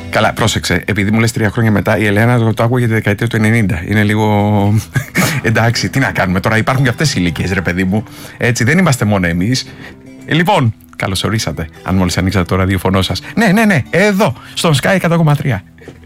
Καλά, πρόσεξε. Επειδή μου λες 3 χρόνια μετά, η Ελένα το άκουγε τη δεκαετία του 90. Είναι λίγο. Εντάξει, τι να κάνουμε τώρα. Υπάρχουν και αυτές οι ηλικίες, ρε παιδί μου. Έτσι, δεν είμαστε μόνο εμείς. Λοιπόν, καλώς ορίσατε. Αν μόλις ανοίξατε το ραδιοφωνό σας. Ναι, εδώ, στον Sky 100,3.